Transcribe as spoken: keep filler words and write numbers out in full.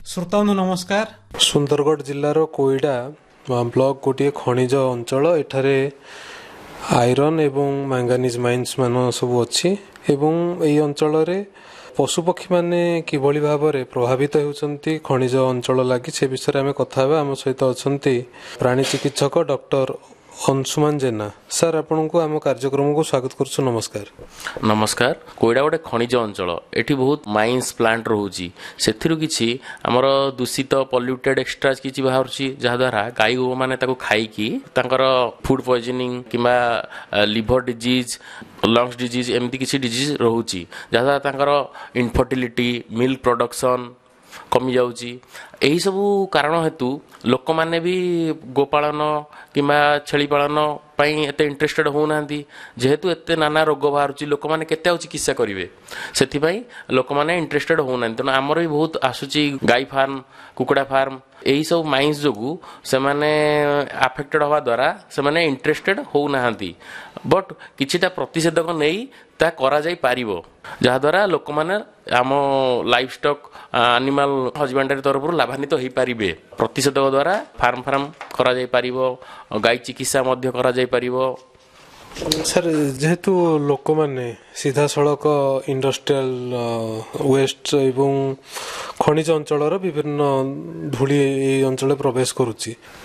श्रोताओं नमस्कार। सुंदरगढ़ जिलार कोईडा ब्लॉक गोटे खनिज अंचल एठारे आयरन एवं मैंगानीज माइन्स मान सब अच्छी एवं यही अंचल पशुपक्षी माने किभली भाव में प्रभावित होती खनिज अंचल लगी से विषय में कथा आम सहित अच्छा प्राणी चिकित्सक डॉक्टर अंशुमान जेना। सर आपण को आम कार्यक्रम को स्वागत करुछु। नमस्कार। नमस्कार। कोईडा गोटे खनिज अंचल एठी बहुत माइन्स प्लांट रोची सेथिरु किछि हमर दूषित पॉल्यूटेड एक्स्ट्रा किछि बाहरछि जहा द्वारा गाई गो माने ताको खाइकी तांकर food poisoning किबा liver disease lungs disease एमती किछि डिजीज रोची जहा द्वारा तांकर इनफर्टिलिटी मिल्क प्रोडक्शन कमी जाउची। एही सब कारण हेतु लोक माने भी गोपालन किंबा छेली पालन पाई एते इंटरेस्टेड होउनांती जेहेतु एते नाना रोग बाहरुची लोक माने केते au चिकित्सा करिवे सेथि पई लोक माने इंटरेस्टेड होउनांती। तनो हमर भी बहुत आसुची गाई फार्म कुकुडा फार्म एही सब माइन्स जोगु से माने अफेक्टेड होवा द्वारा से माने इंटरेस्टेड होउनांती बट किछिटा प्रतिषेधक नेई ता करा जाई पारिबो जहा द्वारा लोक माने आम लाइफ स्टॉक एनिमल हजबेंडरी तरफ लाभान्वित हो पारिबे। प्रतिषेधक द्वारा फार्म फार्म करा जाई पारिबो गाई चिकित्सा मध्य करा जाई पारिबो। सर जेहेतु लोक माने सीधा सड़क इंडस्ट्रियल वेस्ट एवं खनिज अंचल विभिन्न धूली अंचल प्रवेश करुच्ची